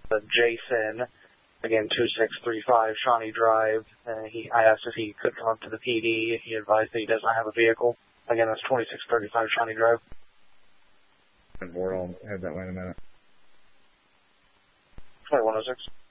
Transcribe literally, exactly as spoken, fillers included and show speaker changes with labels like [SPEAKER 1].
[SPEAKER 1] uh, Jason, again, two six three five Shawnee Drive. Uh, he, I asked if he could come up to the P D. He advised that he does not have a vehicle. Again, that's twenty-six thirty-five Shawnee Drive.
[SPEAKER 2] And four, I'll head that way in a minute.
[SPEAKER 1] twenty-one oh six.